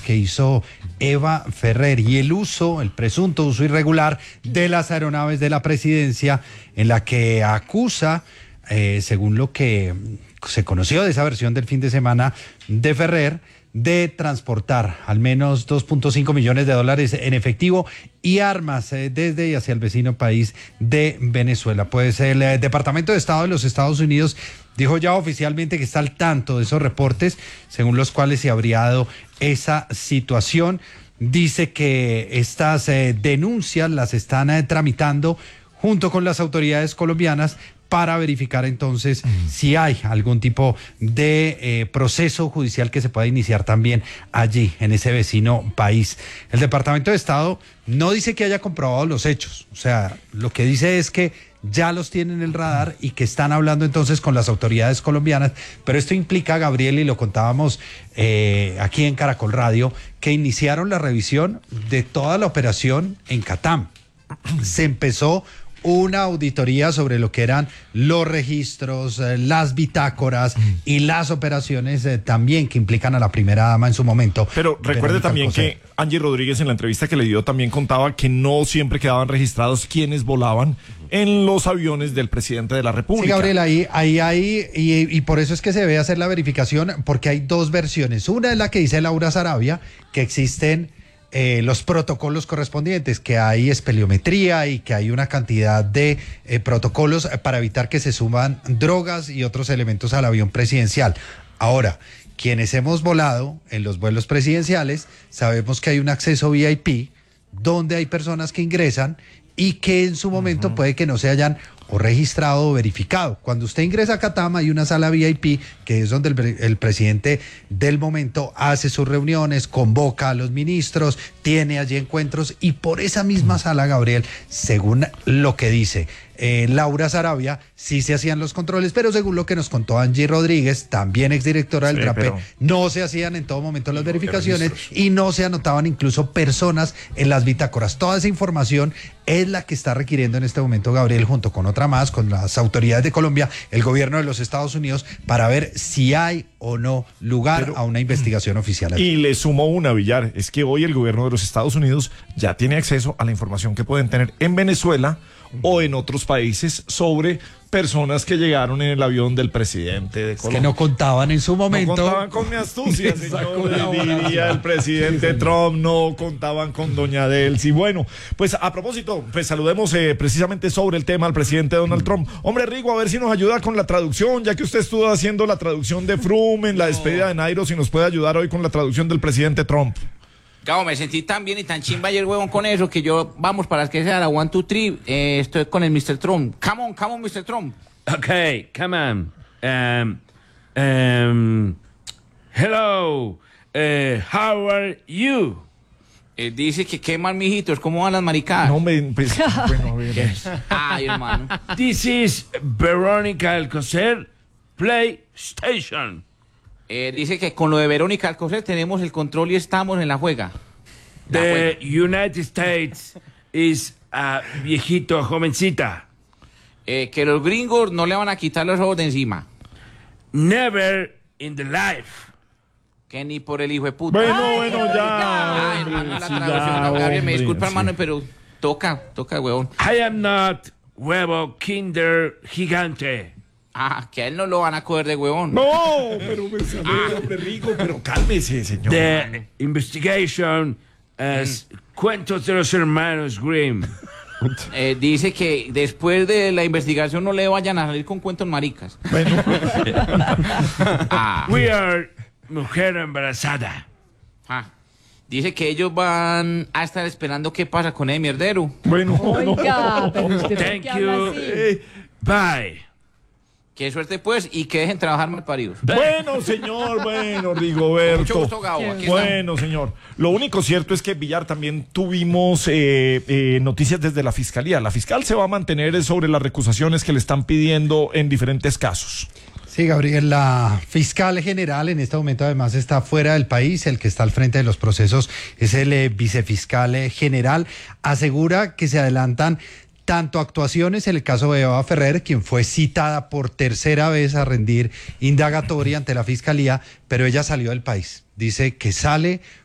que hizo Eva Ferrer y el presunto uso irregular de las aeronaves de la presidencia, en la que acusa, según lo que se conoció de esa versión del fin de semana de Ferrer, de transportar al menos 2.5 millones de dólares en efectivo y armas desde y hacia el vecino país de Venezuela. Pues el Departamento de Estado de los Estados Unidos dijo ya oficialmente que está al tanto de esos reportes, según los cuales se habría dado esa situación. Dice que estas denuncias las están tramitando junto con las autoridades colombianas para verificar entonces si hay algún tipo de proceso judicial que se pueda iniciar también allí, en ese vecino país. El Departamento de Estado no dice que haya comprobado los hechos, o sea, lo que dice es que ya los tienen en el radar y que están hablando entonces con las autoridades colombianas, pero esto implica, Gabriel, y lo contábamos aquí en Caracol Radio, que iniciaron la revisión de toda la operación en Catam. Se empezó una auditoría sobre lo que eran los registros, las bitácoras y las operaciones también que implican a la primera dama en su momento. Pero recuerde también que Angie Rodríguez, en la entrevista que le dio, también contaba que no siempre quedaban registrados quienes volaban en los aviones del presidente de la República. Sí, Gabriel, ahí hay, y por eso es que se debe hacer la verificación, porque hay dos versiones. Una es la que dice Laura Sarabia, que existen los protocolos correspondientes, que hay espeleometría y que hay una cantidad de protocolos para evitar que se suman drogas y otros elementos al avión presidencial. Ahora, quienes hemos volado en los vuelos presidenciales, sabemos que hay un acceso VIP donde hay personas que ingresan y que en su momento puede que no se hayan o registrado o verificado. Cuando usted ingresa a Catam hay una sala VIP que es donde el presidente del momento hace sus reuniones, convoca a los ministros, tiene allí encuentros, y por esa misma sala, Gabriel, según lo que dice Laura Sarabia, sí se hacían los controles, pero según lo que nos contó Angie Rodríguez, también exdirectora del DRAPE, no se hacían en todo momento las verificaciones y no se anotaban incluso personas en las bitácoras. Toda esa información es la que está requiriendo en este momento, Gabriel, junto con otra más, con las autoridades de Colombia, el gobierno de los Estados Unidos, para ver si hay o no lugar a una investigación oficial allí. Y le sumo una, Villar, es que hoy el gobierno de los Estados Unidos ya tiene acceso a la información que pueden tener en Venezuela o en otros países sobre personas que llegaron en el avión del presidente de Colombia. Que no contaban en su momento. No contaban con mi astucia, señor, diría el presidente Trump, no contaban con doña Delcy. Bueno, pues a propósito, pues saludemos precisamente sobre el tema al presidente Donald Trump. Hombre, Rigo, a ver si nos ayuda con la traducción, ya que usted estuvo haciendo la traducción de Froome en la despedida de Nairo, si nos puede ayudar hoy con la traducción del presidente Trump. Gabo, me sentí tan bien y tan chimba ayer, huevón, con eso, que yo, vamos, para que sea la 1, 2, 3, estoy con el Mr. Trump. Come on, Mr. Trump. Okay, come on. Hello, how are you? Dice que qué mal, mijitos, ¿cómo van las maricadas? No, pues, bueno, a ver. Ay, hermano. This is Verónica Alcocer, PlayStation. Dice que con lo de Verónica Alcocer tenemos el control y estamos en la juega. The United States is a viejito, jovencita. Que los gringos no le van a quitar los ojos de encima. Never in the life. Que ni por el hijo de puta. Bueno, ya. Ay, hermano, la traducción. No, Gabriel, me disculpa, hermano, pero toca, huevón. I am not huevo kinder gigante. Que a él no lo van a coger de huevón. No, pero hombre, Rigo, pero cálmese, señor. The investigation as Cuentos de los Hermanos Grimm. Dice que después de la investigación no le vayan a salir con cuentos maricas. Bueno. We are mujer embarazada. Dice que ellos van a estar esperando qué pasa con el mierdero. Bueno, oiga, pero usted Thank ¿por qué habla you. así? Bye. Qué suerte, pues, y que dejen trabajar malparidos. Bueno, señor, Rigoberto. Mucho gusto, Gabo. Aquí bueno, señor. Lo único cierto es que, Villar, también tuvimos noticias desde la Fiscalía. La fiscal se va a mantener sobre las recusaciones que le están pidiendo en diferentes casos. Sí, Gabriel, la fiscal general en este momento además está fuera del país. El que está al frente de los procesos es el vicefiscal general. Asegura que se adelantan tanto actuaciones en el caso de Eva Ferrer, quien fue citada por tercera vez a rendir indagatoria ante la fiscalía, pero ella salió del país. Dice que sale